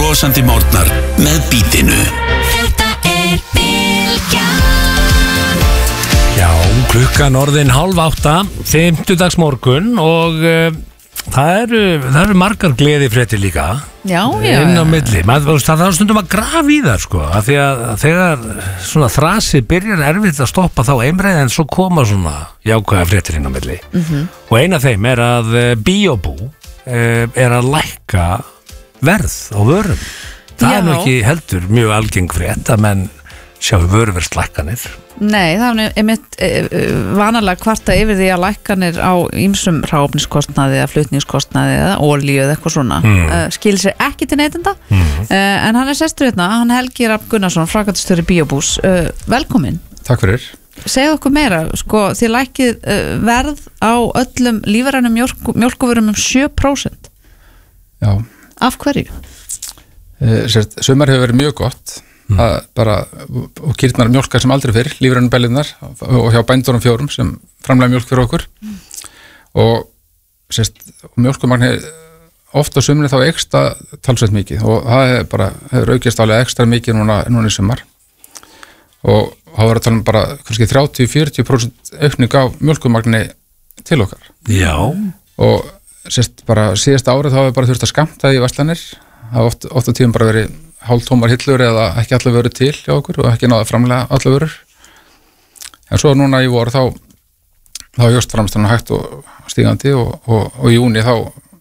brosandi morgnar með Bítinu. Þetta Bylgjan. Já, klukkan orðin 7:30, 50 morgun og það eru margar gleðifréttir líka. Já. Inn á milli. Það er stundum að grafa í það sko, af því að þegar svona þrasi byrjar erfitt að stoppa þá einbreið en svo koma svona jákvæða fréttir inn á milli. Og eina af þeim er að Bíóbú er að lækka verð á vörum. Það er nú ekki heldur mjög algeng frétt að menn sjáu vöruverðslækkanir. Nei, það er mitt vanalega kvarta yfir því að lækkanir á ýmsum hráefniskostnaði eða flutningskostnaði eða olíu eða eitthvað svona skilir sér ekki til neytenda en hann er sestur hérna, hann Helgi Rafn Gunnarsson, framkvæmdastjóri Bíóbús. Velkomin. Takk fyrir. Segðu okkur meira, sko, þið lækkið verð á öllum lífrænum mjólkurvörum 7%. Já. Af hverju? Sumar hefur verið mjög gott að bara, og kýrnar mjólkar sem aldrei fyrir, lífrænu bellunar og hjá bændurum 4 sem framlega mjólk fyrir okkur og mjólkumagni ofta á sumri þá ekstra talsveit mikið og það hefur aukist alveg ekstra mikið núna í sumar og það var að tala bara kannski 30-40% aukning á mjólkumagni til okkar. Já. Og bara síðasta árið þá hefur bara þurft að skammta í verslanir, það hafa oft á tíðum bara verið hálftómar hillur eða ekki allar vörur til hjá okkur og ekki náða framlega allar vörur. En svo núna í vor þá jókst framstæðan hægt og stígandi og í júni þá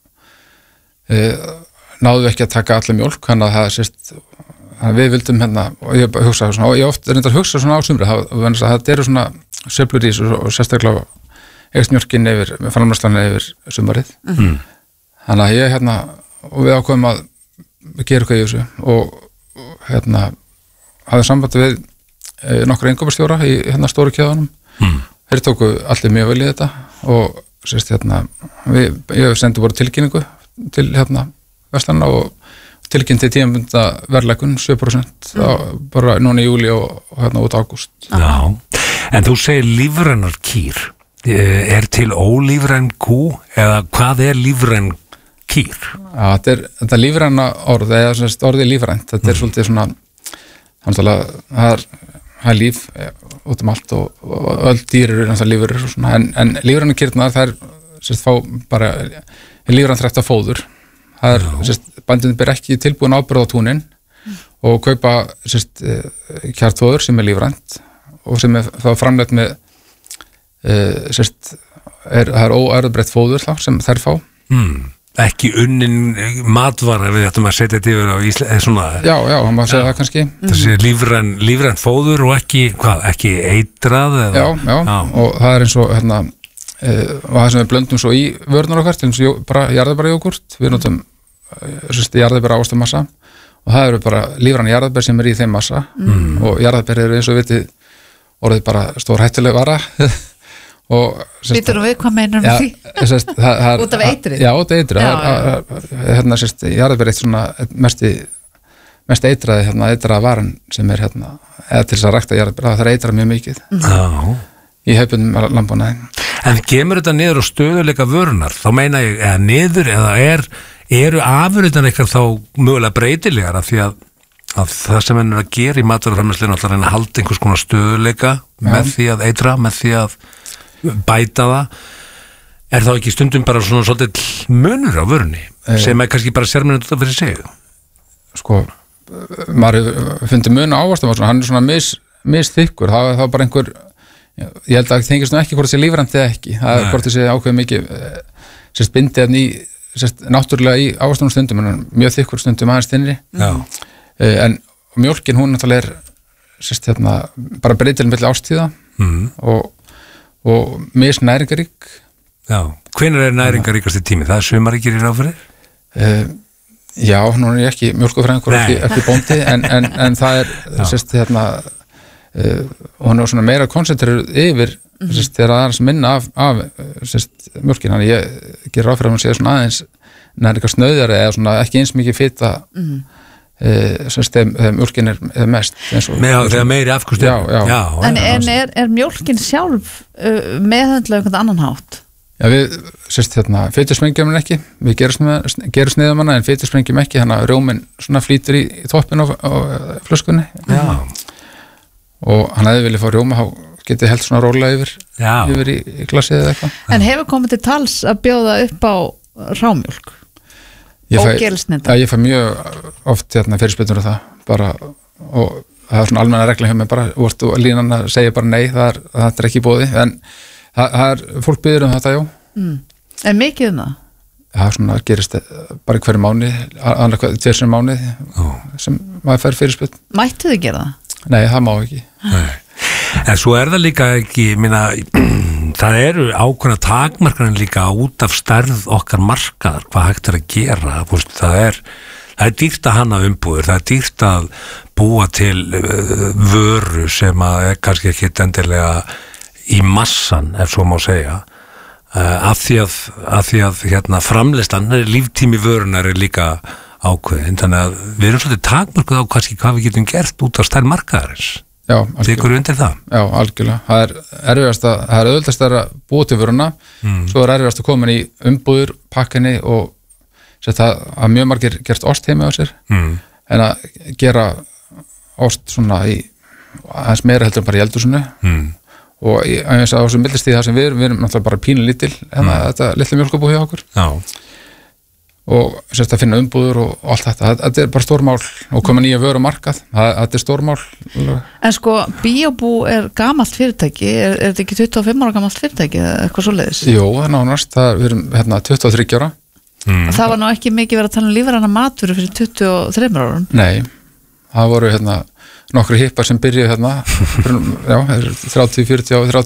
náðum við ekki að taka allar mjólk, þannig að það við vildum og ég hugsa svona, og ég oft reyndar að hugsa svona á sumri, það eru svona sveiflur í og sérstaklega eikst mjólkin yfir, framleiðslan yfir sumarið. Þannig að ég og við ákveðum að gera eitthvað í þessu og hafði samband við nokkra innkaupastjóra í stóru keðunum. Þeir tóku allir mjög vel í þetta og ég sendi bara tilkynningu til verslanna og tilkynnti tímabundna verðlækkun 7% bara núna í júlí og út ágúst. Já, en þú segir lífrænar kýr. Er til ólífræn kú eða hvað er lífræn kýr? Já, þetta lífræna orð eða orðið lífrænt, þetta er svolítið svona það er líf út allt og öll dýr eru náttúrulega lífverur og svona, en lífræna kýrnar það fá bara lífrænt rækta fóður. Það bændunum ber ekki tilbúin ábyrgð á túnin og kaupa kjartfóður sem er lífrænt og sem er þá framleitt með það er óerfðbreytt fóður þá sem þær fá. Ekki unnin matvara við ættum að setja þetta yfir á Íslandi svona. Já, hann má segja það kannski. Þessi lífræn fóður og ekki eitrað eða? Já, og það er eins og og það sem við blöndum svo í vörðunar okkar til þess bara jarðabæra jógurt, við notum jarðabæra ávöxtumassa og það eru bara lífræn jarðabær sem er í þeim massa og jarðabær eru eins og vitið orðið bara stór hættuleg vara og Býtur við, hvað meinar með því? Út af eitrið? Já, út af eitrið. Jarðabær eitt svona mest eitraði eitraða varan sem er eða til þess að rækta jarðabær, það er eitrað mjög mikið í hefbundum landbúnaði. En kemur þetta niður á stöðuleika vörunar? Þá meina ég, eða niður, eða eru afurðirnar eitthvað þá mögulega breytilegar af því að það sem henn er að gera í matvælaframleiðslu er að halda einhvers konar stöðuleika með því að eitra, með því að bæta það. Er þá ekki stundum bara svona svolítið munur á vörunni sem er kannski bara sérmennið þetta fyrir sig? Sko, maður finnir mun á ávöxtum, hann er svona misþykkur, það er þá bara einhver, ég held að það tengist nú ekki hvort það sé lífrænt eða ekki, það er hvort það sé ákveð mikið bindið náttúrulega í ávöxtunum stundum, en mjög þykkur stundum aðeins þinnri. En mjólkin hún náttúrulega er bara breytilin milli ástíða og misnæringarík. Já, hvenær er næringaríkasti tími? Það er sumaríkir í ráðfyrir? Já, nú er ég ekki mjólkufræðingur ekki bóndi, en það er og hann er svona meira koncentrerað yfir þegar það er aðeins minna af mjólkin, þannig ég ger ráð fyrir að hún sé svona aðeins næringarsnauðari eða svona ekki eins mikið fita þegar mjólkin er mest þegar meiri afkosti. En er mjólkin sjálf meðhöndla einhvern annan hátt? Já, við sérst fytussprengjum hann ekki, við gerum sniðum hana en fytussprengjum ekki, þannig að rjóminn svona flýtur í toppin á flöskunni. Já. Og hann hefði viljað fá rjóma, þá getið helt svona rólega yfir í glasið eða eitthvað. En hefur komið til tals að bjóða upp á rámjólk? Ógerilsneyddar? Já, ég fæ mjög oft fyrirspurnir af það, bara, og það er svona almenna regla hjá mig bara, og línan að segja bara nei, það er ekki í boði, en fólk biður þetta, já. En mikið það? Það svona gerist bara hverju mánuði, annað tveir mánuði sem maður fær fyrirspurn. Mættu þið gera það? Nei, það má ekki. Nei. En svo er það líka ekki, það eru ákveðna takmarkanir líka út af stærð okkar markaðar, hvað hægt að gera, það er dýrt að hanna umbúður, það er dýrt að búa til vöru sem að er kannski ekki endilega í massan, ef svo má segja, af því að framleiðslan, líftími vörunar er líka ákveðin, þannig að við erum svolítið takmörkuð á kannski hvað við getum gert út af stærð markaðarins. Já, tekur undir það? Já, algjörlega. Það er auðvitað að búa til vöruna, svo er erfiðast að koma í umbúður, pakkinni og að mjög margir gert ost heima á sér, en að gera ost svona í aðeins meira heldur en bara í eldhúsinu, og eins og á þessum millistíð það sem við erum náttúrulega bara pínu lítil, þetta litla mjólkubú hjá okkur. Já. Og að finna umbúður og allt þetta er bara stórmál og koma nýja vöru markað, þetta er stórmál. En sko, Bíóbú er gamalt fyrirtæki, er þetta ekki 25 ára gamalt fyrirtæki eða eitthvað svoleiðis? Jú, það er nánast, við erum 23 ára. Það var nú ekki mikið verið að tala lífræna matvöru fyrir 23 árum? Nei, það voru nokkru hippar sem byrjuðu 30, 40 og 30